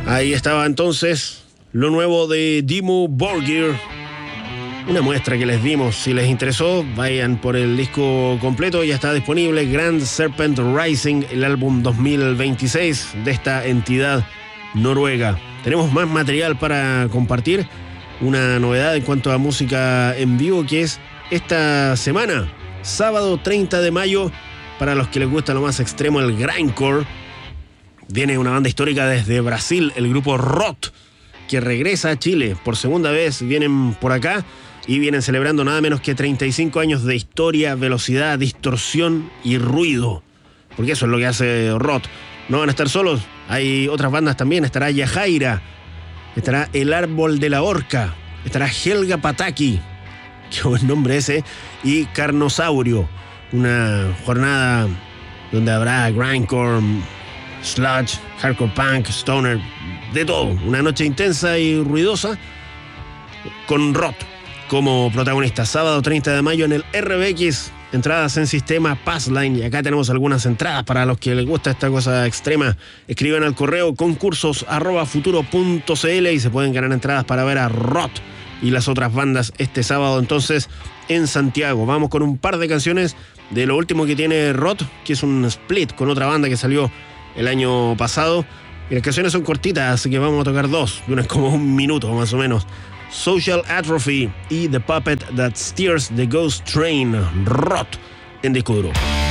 Ahí estaba entonces lo nuevo de Dimmu Borgir. Una muestra que les dimos. Si les interesó, vayan por el disco completo. Ya está disponible Grand Serpent Rising, el álbum 2026 de esta entidad noruega. Tenemos más material para compartir. Una novedad en cuanto a música en vivo, que es esta semana, sábado 30 de mayo, para los que les gusta lo más extremo, el grindcore. Viene una banda histórica desde Brasil, el grupo Rot, que regresa a Chile por segunda vez. Vienen por acá y vienen celebrando nada menos que 35 años de historia, velocidad, distorsión y ruido, porque eso es lo que hace Rot. No van a estar solos, hay otras bandas también. Estará Yajaira, estará El Árbol de la Horca, estará Helga Pataki, qué buen nombre ese, y Carnosaurio. Una jornada donde habrá grindcore, sludge, hardcore punk, stoner, de todo. Una noche intensa y ruidosa con Rot como protagonista. Sábado 30 de mayo en el RBX. Entradas en sistema Passline. Y acá tenemos algunas entradas para los que les gusta esta cosa extrema. Escriban al correo concursos@futuro.cl y se pueden ganar entradas para ver a Rot y las otras bandas este sábado entonces en Santiago. Vamos con un par de canciones de lo último que tiene Rot, que es un split con otra banda que salió el año pasado. Y las canciones son cortitas, así que vamos a tocar dos, de unas como un minuto más o menos. Social Atrophy y The Puppet That Steers the Ghost Train. Rot en disco duro.